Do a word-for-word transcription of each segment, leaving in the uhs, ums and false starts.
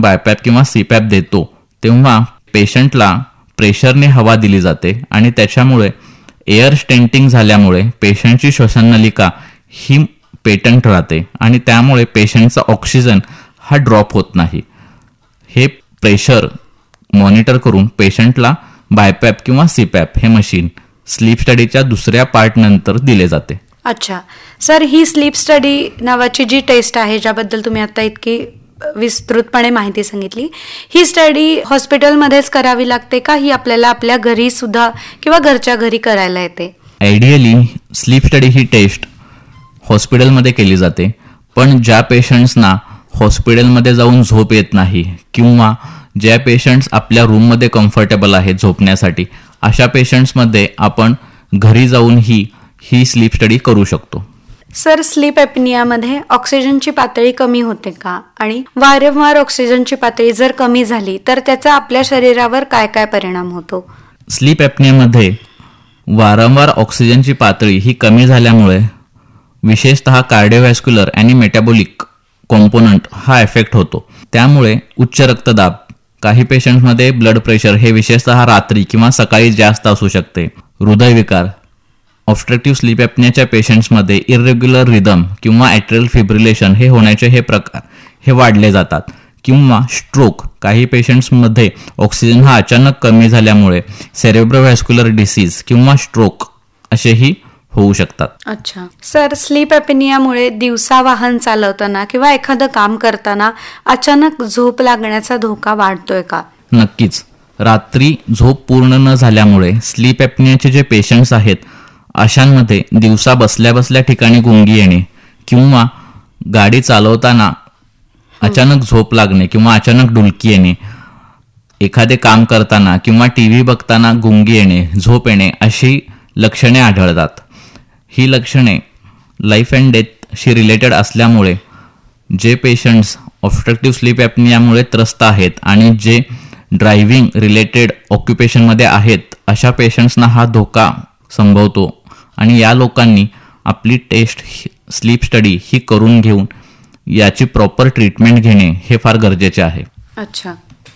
बायपॅप किंवा सीपॅप देतो तेव्हा पेशंटला प्रेशरने हवा दिली जाते आणि त्याच्यामुळे एअर स्टेंटिंग झाल्यामुळे पेशंटची श्वसननलिका ही पेटंट राहते आणि त्यामुळे पेशंटचा ऑक्सिजन हा ड्रॉप होत नाही. हे प्रेशर मॉनिटर करून पेशंटला बायपॅप किंवा सीपॅप हे मशीन स्लीप स्टडीच्या दुसऱ्या पार्ट नंतर दिले जाते. अच्छा सर, ही स्लीप स्टडी नावाची जी टेस्ट आहे ज्याबद्दल तुम्ही आता इतकी विस्तृतपणे माहिती सांगितली, ही स्टडी हॉस्पिटलमध्येच करावी लागते का ही आपल्याला आपल्या घरी सुद्धा किंवा घरच्या घरी करायला येते? आयडियली स्लीप स्टडी ही टेस्ट हॉस्पिटलमध्ये केली जाते, पण ज्या पेशंट्सना हॉस्पिटलमध्ये जाऊन झोप येत नाही किंवा ज्या पेशंट्स आपल्या रूममध्ये कम्फर्टेबल आहेत झोपण्यासाठी, अशा पेशंट्समध्ये आपण घरी जाऊन ही ही स्लीप स्टडी करू शकतो. सर, स्लीप ॲपनियामध्ये ऑक्सिजनची पातळी कमी होते का? आणि वारंवार ऑक्सिजनची पातळी जर कमी झाली तर त्याचा आपल्या शरीरावर काय काय परिणाम होतो? स्लीप ॲपनियामध्ये वारंवार ऑक्सिजनची पातळी ही कमी झाल्यामुळे विशेषतः कार्डिओव्हॅस्क्युलर आणि मेटाबॉलिक कॉम्पोनंट हा एफेक्ट होतो. त्यामुळे उच्च रक्तदाब, काही पेशंटमध्ये ब्लड प्रेशर हे विशेषतः रात्री किंवा सकाळी जास्त असू शकते, हृदयविकार, ऑब्स्ट्रक्टिव्ह स्लीप ॲपनियाच्या पेशंट्समध्ये इरेग्युलर रिदम किंवा ॲट्रियल फिब्रिलेशन हे होण्याचे हे प्रकार हे वाढले जातात, किंवा स्ट्रोक, काही पेशंट्समध्ये ऑक्सिजन हा अचानक कमी झाल्यामुळे सेरेब्रोव्हॅस्क्युलर डिसीज किंवा स्ट्रोक असेही होऊ शकतात. अच्छा सर, स्लीप ॲपनियामुळे दिवसा वाहन चालवताना किंवा एखादं काम करताना अचानक झोप लागण्याचा धोका वाढतोय का? नक्कीच. रात्री झोप पूर्ण न झाल्यामुळे स्लीप ॲपनियाचे जे पेशंट्स आहेत अशांमध्ये दिवसा बसल्या बसल्या ठिकाणी गुंगी येणे किंवा गाडी चालवताना अचानक झोप लागणे किंवा अचानक डुलकी येणे, एखादे काम करताना किंवा टी व्ही बघताना गुंगी येणे, झोप येणे अशी लक्षणे आढळतात. ही लक्षणे लाईफ अँड डेथशी रिलेटेड असल्यामुळे जे पेशंट्स ऑब्स्ट्रक्टिव्ह स्लीप ॲपनियामुळे त्रस्त आहेत आणि जे ड्रायव्हिंग रिलेटेड ऑक्युपेशनमध्ये आहेत अशा पेशंट्सना हा धोका संभवतो आणि या लोकांनी आपली टेस्ट स्लीप स्टडी ही करून घेऊन याची प्रॉपर ट्रीटमेंट घेणे हे फार गरजेचे आहे. अच्छा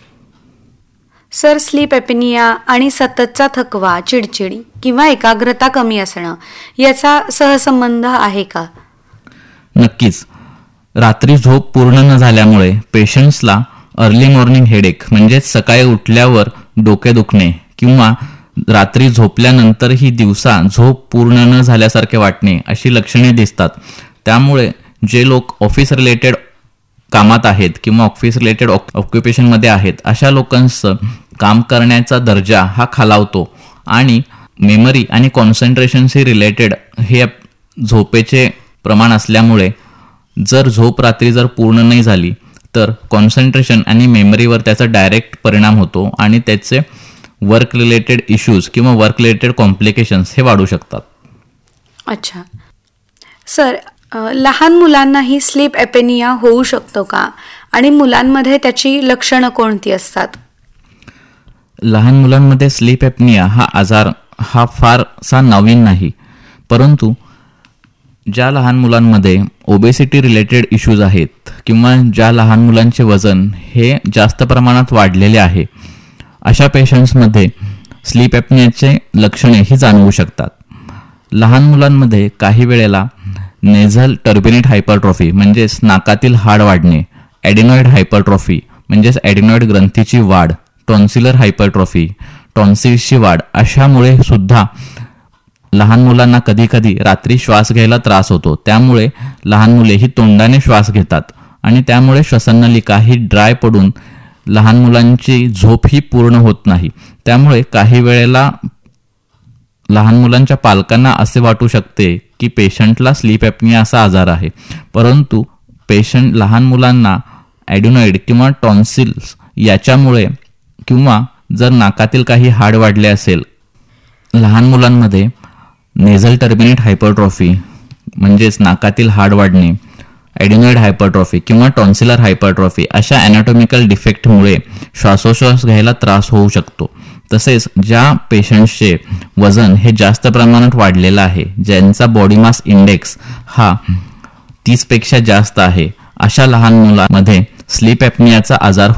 सर, स्लीप ॲपनिया आणि सततचा थकवा, चिडचिडी किंवा एकाग्रता कमी असणं याचा सहसंबंध आहे का? नक्कीच. रात्री झोप पूर्ण न झाल्यामुळे पेशंट्सला अर्ली मॉर्निंग हेडेक म्हणजे सकाळी उठल्यावर डोके दुखणे किंवा रात्री झोपल्यानंतरही दिवसा झोप पूर्ण न झाल्यासारखे वाटणे अशी लक्षणे दिसतात. त्यामुळे जे लोक ऑफिस रिलेटेड कामात आहेत किंवा ऑफिस रिलेटेड ऑक्युपेशनमध्ये आहेत अशा लोकांचं काम करण्याचा दर्जा हा खालावतो आणि मेमरी आणि कॉन्सन्ट्रेशनशी रिलेटेड हे झोपेचे प्रमाण असल्यामुळे जर झोप रात्री जर पूर्ण नाही झाली तर कॉन्सन्ट्रेशन आणि मेमरीवर त्याचा डायरेक्ट परिणाम होतो आणि त्याचे वर्क रिलेटेड इश्यूज किंवा वर्क रिलेटेड कॉम्प्लिकेशन्स हे वाढू शकतात. अच्छा सर, लहान मुलांनाही स्लीप ॲपनिया होऊ शकतो का आणि मुलांमध्ये त्याची लक्षणं कोणती असतात? लहान मुलांमध्ये स्लीप ॲपनिया हा आजार हा फारसा नवीन नाही, परंतु ज्या लहान मुलांमध्ये ओबेसिटी रिलेटेड इश्यूज आहेत किंवा ज्या लहान मुलांचे वजन हे जास्त प्रमाणात वाढलेले आहे अशा पेशंट्समध्ये स्लीप ॲपनियाचे लक्षणे ही जाणवू शकतात. लहान मुलांमध्ये काही वेळेला नेझल टर्बिनेट हायपरट्रॉफी म्हणजेच नाकातील हाड वाढणे, ॲडिनॉइड हायपरट्रॉफी म्हणजेच ॲडिनॉइड ग्रंथीची वाढ, टॉन्सिलर हायपरट्रॉफी, टॉन्सिल्सची वाढ अशामुळे सुद्धा लहान मुलांना कधी कधी रात्री श्वास घ्यायला त्रास होतो. त्यामुळे लहान मुले ही तोंडाने श्वास घेतात आणि त्यामुळे श्वसननलिका ही ड्राय पडून लहान मुलांची झोप ही पूर्ण होत नाही. त्यामुळे काही वेळेला लहान मुलांच्या पालकांना असे वाटू शकते की पेशंटला स्लीप ॲपनिया असा आजार आहे, परंतु पेशंट लहान मुलांना ॲडिनॉइड किंवा टॉन्सिल्स याच्यामुळे किंवा जर नाकातील काही हाड वाढले असेल, लहान मुलांमध्ये नेझल टर्बिनेट हायपरट्रॉफी म्हणजेच नाकातील हाड वाढणे, ॲडिनॉइड हायपरट्रॉफी किंवा टॉन्सिलर हायपरट्रॉफी अशा ॲनाटॉमिकल डिफेक्टमुळे श्वासोश्वास घ्यायला त्रास होऊ शकतो. तसेच ज्या पेशंट्सचे वजन हे जास्त प्रमाणात वाढलेलं आहे, ज्यांचा बॉडी मास इंडेक्स हा तीस पेक्षा जास्त आहे, अशा लहान मुलांमध्ये स्लीप ॲपनियाचा आजार